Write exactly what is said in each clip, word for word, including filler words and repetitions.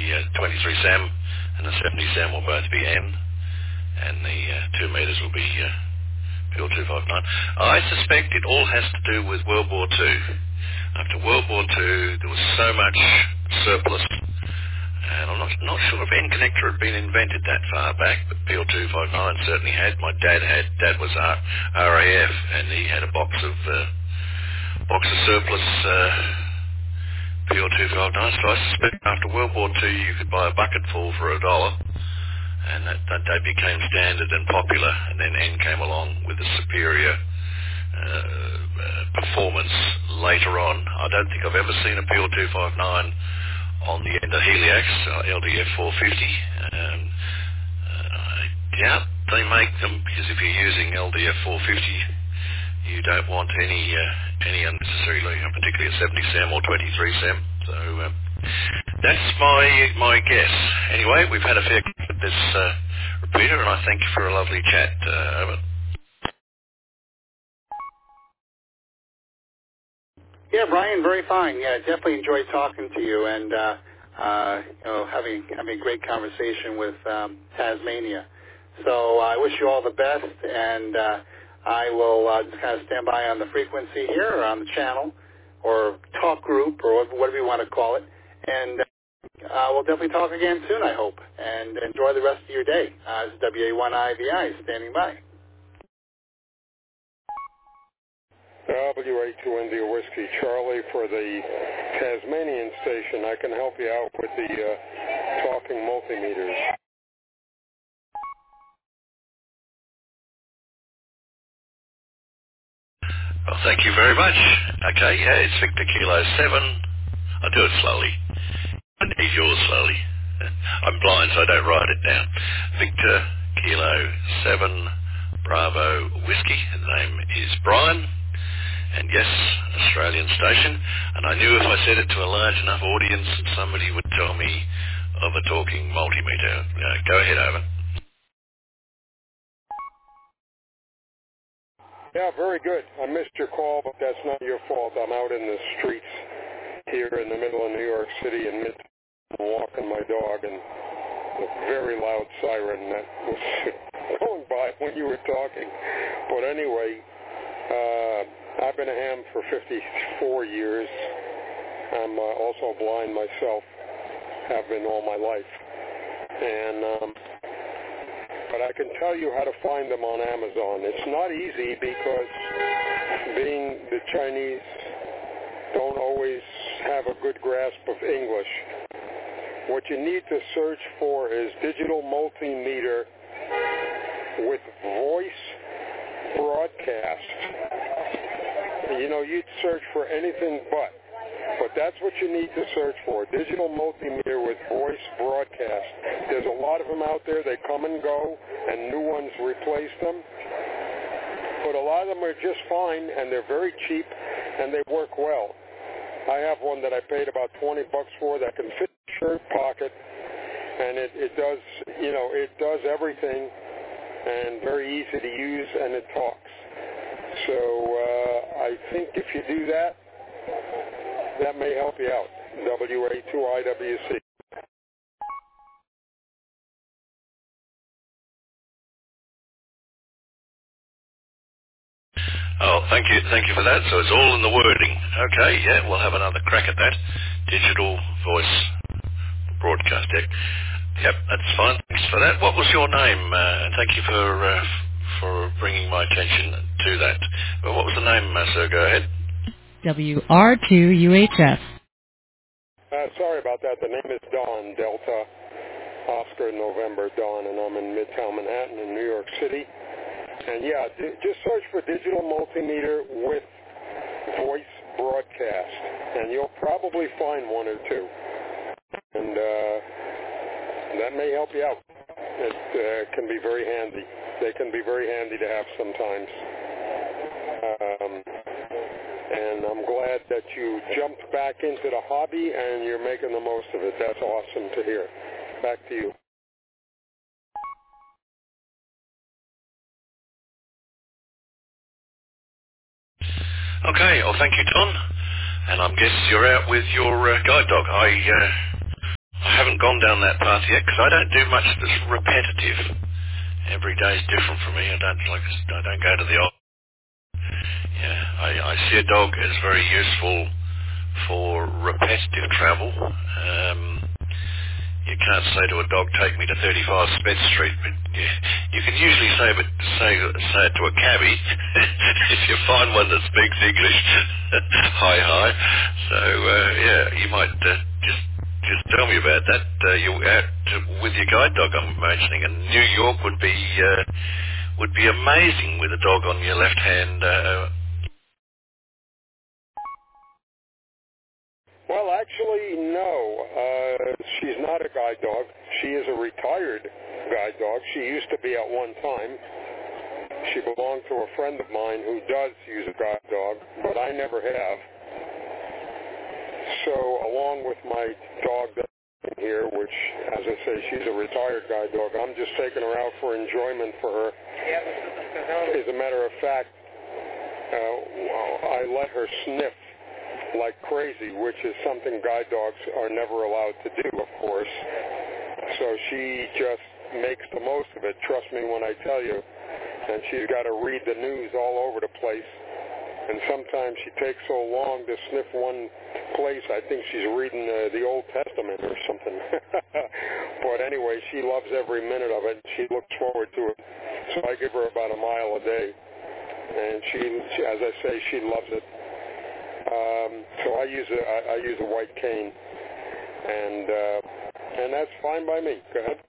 uh, twenty-three SAM and the seventy SAM will both be N, and the uh, two metres will be uh, P L two fifty-nine. I suspect it all has to do with World War Two. After World War Two, there was so much surplus, and I'm not, not sure if N connector had been invented that far back, but P L two fifty-nine certainly had. My dad had. Dad was R- RAF, and he had a box of uh, box of surplus uh, P L two fifty-nine. So I suspect after World War Two, you could buy a bucketful for a dollar, and that, that they became standard and popular, and then N came along with a superior uh, uh, performance later on. I don't think I've ever seen a P L two fifty-nine on the end of Heliax, uh, L D F four fifty. Um, uh, I doubt they make them, because if you're using L D F four fifty, you don't want any uh, any unnecessary, particularly a seventy SAM or twenty-three SAM. So um, that's my my guess. Anyway, we've had a fair crack at this uh, repeater, and I thank you for a lovely chat, uh, Over. Yeah, Brian, very fine. Yeah, definitely enjoyed talking to you, and uh, uh, you know, having having a great conversation with um, Tasmania. So uh, I wish you all the best, and uh, I will uh, just kind of stand by on the frequency here, or on the channel, or talk group, or whatever you want to call it. And uh, we'll definitely talk again soon, I hope. And enjoy the rest of your day. Uh, this is W A one I V I standing by. W A two India Whiskey Charlie for the Tasmanian station. I can help you out with the uh, talking multimeters. Well, thank you very much. Okay, yeah, it's Victor Kilo seven. I'll do it slowly. I need yours slowly. I'm blind, so I don't write it down. Victor Kilo seven Bravo Whiskey. The name is Brian. And yes, Australian station. And I knew if I said it to a large enough audience, somebody would tell me of a talking multimeter. Uh, go ahead, Over. Yeah, very good. I missed your call, but that's not your fault. I'm out in the streets here in the middle of New York City and mid walking my dog, and a very loud siren that was going by when you were talking. But anyway, uh, I've been a ham for fifty-four years. I'm uh, also blind myself, have been all my life. And um, but I can tell you how to find them on Amazon. It's not easy because being the Chinese don't always have a good grasp of English. What you need to search for is digital multimeter with voice broadcast. You know, you'd search for anything but, but that's what you need to search for, digital multimeter with voice broadcast. There's a lot of them out there. They come and go, and new ones replace them. But a lot of them are just fine, and they're very cheap, and they work well. I have one that I paid about twenty bucks for that can fit in your shirt pocket, and it, it does, you know, it does everything, and very easy to use, and it talks. So uh, I think if you do that, that may help you out. W A two I W C. Oh, thank you, thank you for that. So it's all in the wording. Okay, yeah, we'll have another crack at that. Digital voice broadcast deck. Yep, that's fine. Thanks for that. What was your name? Uh, thank you for uh, for bringing my attention to that. Well, what was the name, uh, sir? Go ahead. W R two U H F. Uh, sorry about that. The name is Don, Delta, Oscar, November, Don, and I'm in Midtown Manhattan in New York City. And yeah, d- just search for digital multimeter with voice broadcast, and you'll probably find one or two. And uh, that may help you out. It uh, can be very handy. They can be very handy to have sometimes. Um, and I'm glad that you jumped back into the hobby and you're making the most of it. That's awesome to hear. Back to you. Okay, well, thank you, Don. And I guess you're out with your uh, guide dog. I uh, I haven't haven't gone down that path yet because I don't do much that's repetitive. Every day is different for me. I don't like. I don't go to the old. Yeah, I, I see a dog as very useful for repetitive travel. Um, you can't say to a dog, "Take me to thirty-five Smith Street," but you, you can usually say, but say say it to a cabbie if you find one that speaks English. Hi, hi. So uh, yeah, you might uh, just just tell me about that. Uh, you're out to, with your guide dog, I'm imagining, and New York would be uh, would be amazing with a dog on your left hand. Uh, Well, actually, no. Uh, she's not a guide dog. She is a retired guide dog. She used to be at one time. She belonged to a friend of mine who does use a guide dog, but I never have. So along with my dog that's here, which, as I say, she's a retired guide dog, I'm just taking her out for enjoyment for her. As a matter of fact, uh, I let her sniff like crazy, which is something guide dogs are never allowed to do, of course. So she just makes the most of it, trust me when I tell you. And she's got to read the news all over the place. And sometimes she takes so long to sniff one place, I think she's reading uh, the Old Testament or something. But anyway, she loves every minute of it. She looks forward to it. So I give her about a mile a day. And she, she as I say, she loves it. Um, so I use a I, I use a white cane, and uh, and that's fine by me. Go ahead.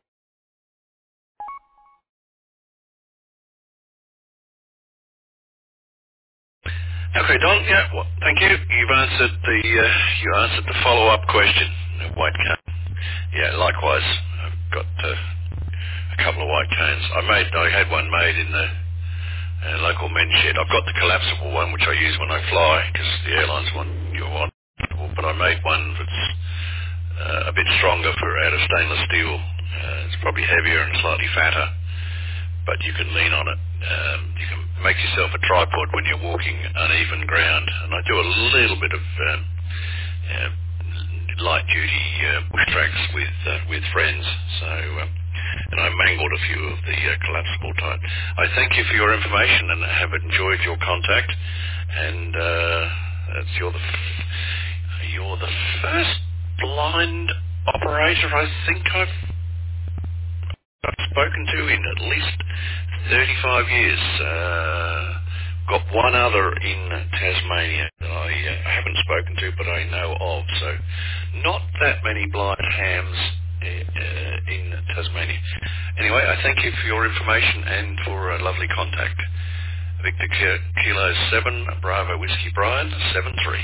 okay, Don. Yeah, well, thank you. You've answered the uh, you answered the follow up question. White cane. Yeah, likewise. I've got uh, a couple of white canes. I made I had one made in the uh, local men's shed. I've got the collapsible one which I use when I fly because the airlines want you want. But I made one that's uh, a bit stronger for out of stainless steel. Uh, it's probably heavier and slightly fatter, but you can lean on it. Um, you can make yourself a tripod when you're walking uneven ground. And I do a little bit of um, uh, light duty uh, bush tracks with uh, with friends. So, um, and I mangled a few of the uh, collapsible type. I thank you for your information and have enjoyed your contact. And uh, that's you're the f- you're the first blind operator I think I've I've spoken to in at least thirty-five years. Uh, got one other in Tasmania that I uh, haven't spoken to, but I know of. So not that many blind hams uh, uh, in Tasmania. Anyway, I thank you for your information and for a lovely contact. Victor Kilo seven, Bravo Whiskey Brian seven three.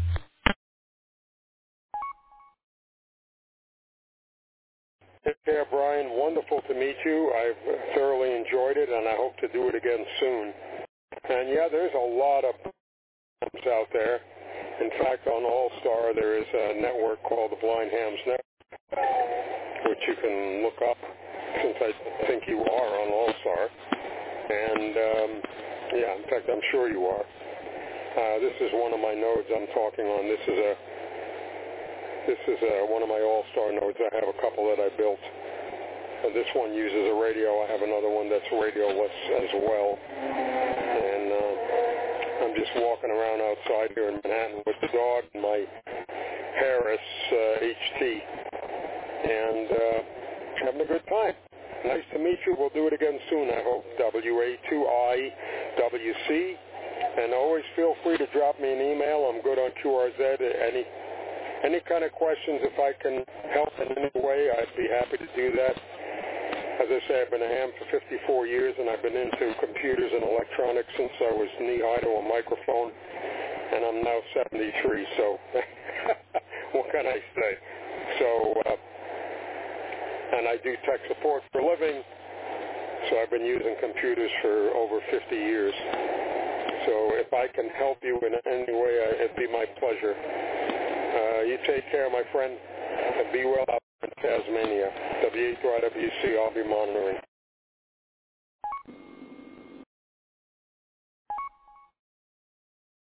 Take care, Brian. Wonderful to meet you. I've thoroughly enjoyed it, and I hope to do it again soon. And yeah, there's a lot of hams out there. In fact, on All-Star, there is a network called the Blind Hams Network, which you can look up, since I think you are on All-Star. And um, yeah, in fact, I'm sure you are. Uh, this is one of my nodes I'm talking on. This is a This is uh, one of my all-star nodes. I have a couple that I built. And this one uses a radio. I have another one that's radioless as well. And uh, I'm just walking around outside here in Manhattan with the dog and my Harris uh, H T. And uh, having a good time. Nice to meet you. We'll do it again soon, I hope. W A two I W C. And always feel free to drop me an email. I'm good on Q R Z. Any Any kind of questions, if I can help in any way, I'd be happy to do that. As I say, I've been a ham for fifty-four years, and I've been into computers and electronics since I was knee-high to a microphone, and I'm now seventy-three, so what can I say? So, uh, and I do tech support for a living, so I've been using computers for over fifty years. So if I can help you in any way, it'd be my pleasure. Uh, you take care, my friend, and be well out in Tasmania. W A two I W C, I'll be monitoring.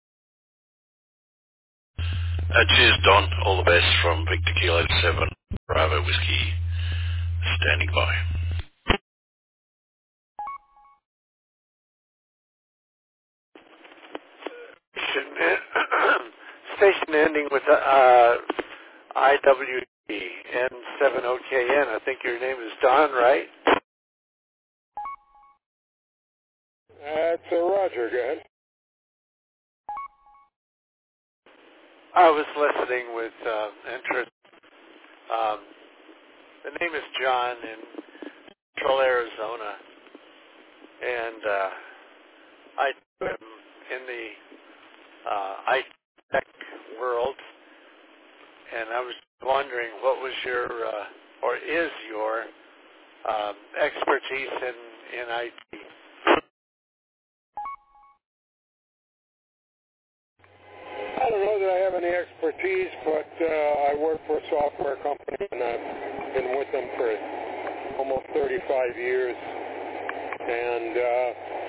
Uh, cheers, Don. All the best from Victor Kilo seven. Bravo Whiskey, standing by. Station ending with uh, I W D N seven O K N. I think your name is Don, right? That's uh, Roger. Go ahead. I was listening with uh, interest. Um, the name is John in Central Arizona, and uh, I am in the uh, I tech world, and I was wondering what was your uh, or is your um, expertise in, in I T? I don't know that I have any expertise, but uh, I work for a software company, and I've been with them for almost thirty-five years. And uh,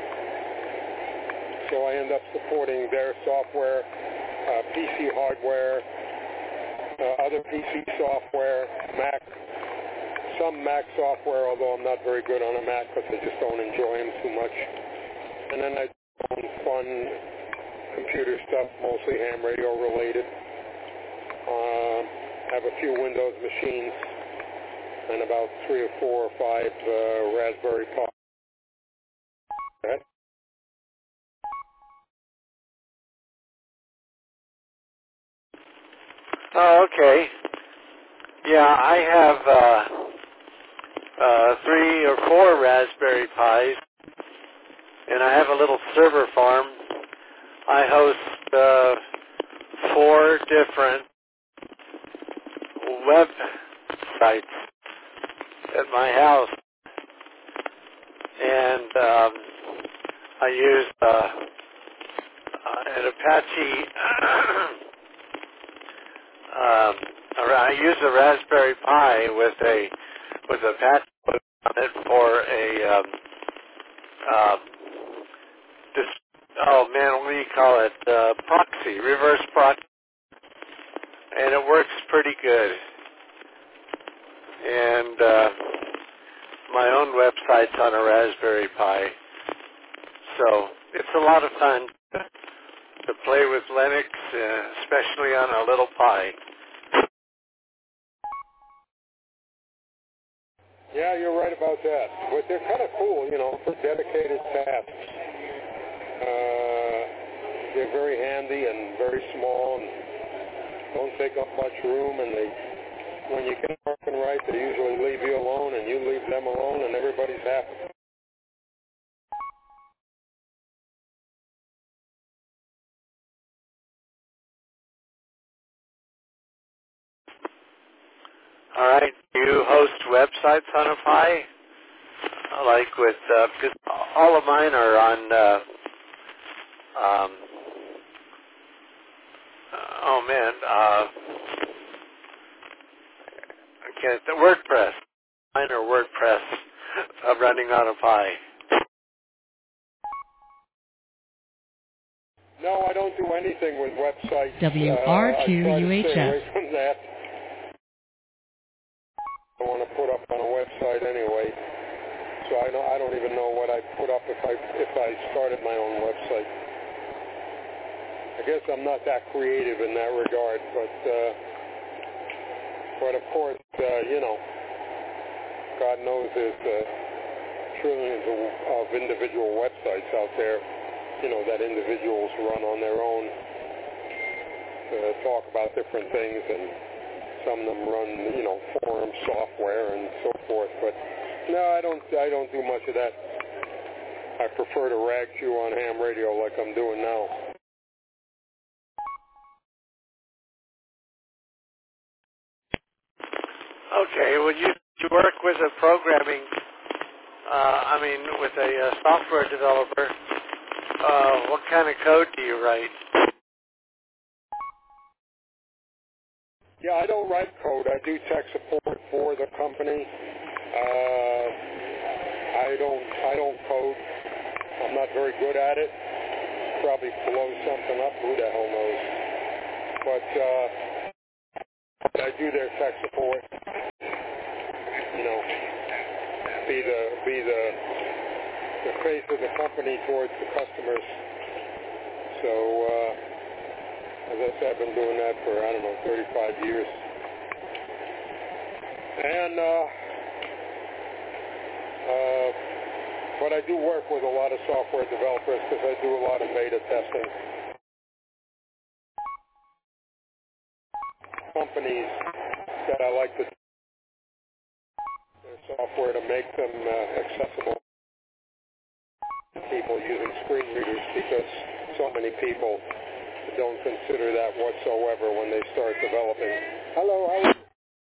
so I end up supporting their software, uh, P C hardware, uh, other P C software, Mac, some Mac software, although I'm not very good on a Mac because I just don't enjoy them too much. And then I do some fun computer stuff, mostly ham radio related. Uh, have a few Windows machines and about three or four or five uh, Raspberry Pi. Oh, okay. Yeah, I have uh, uh, three or four Raspberry Pis, and I have a little server farm. I host uh, four different web sites at my house, and um, I use uh, an Apache. um, I use a Raspberry Pi with a with Apache on it for a um, um, this, oh man, what do you call it? Uh, proxy, reverse proxy, and it works pretty good. And uh, my own website's on a Raspberry Pi, so it's a lot of fun to play with Linux, uh, especially on a little Pi. Yeah, you're right about that. But they're kind of cool, you know, for dedicated tasks. Uh, they're very handy and very small and don't take up much room, and they, when you get working right, they usually leave you alone and you leave them alone and everybody's happy. All right, do you host websites on a Pi? Like with, uh, because all of mine are on, uh, um, oh man, uh, I can't, the WordPress. Mine are WordPress uh, running on a Pi. No, I don't do anything with websites. W R two uh, I try U H to stay F. away from that. I want to put up on a website anyway, so I don't, I don't even know what I'd put up if I if I started my own website. I guess I'm not that creative in that regard, but uh, but of course, uh, you know, God knows there's uh, trillions of, of individual websites out there, you know, that individuals run on their own to talk about different things, and some of them run, you know, forum software and so forth. But no, I don't. I don't do much of that. I prefer to rag to you on ham radio like I'm doing now. Okay, well, you, you work with a programming, uh, I mean, with a uh, software developer. Uh, what kind of code do you write? Yeah, I don't write code. I do tech support for the company. Uh, I don't. I don't code. I'm not very good at it. Probably blow something up. Who the hell knows? But uh, I do their tech support. be the be the the face of the company towards the customers. So, uh, as I said, I've been doing that for, I don't know, thirty-five years. And, uh, uh, but I do work with a lot of software developers because I do a lot of beta testing. Companies that I like to their software to make them uh, accessible to people using screen readers, because so many people don't consider that whatsoever when they start developing. Hello, how are you?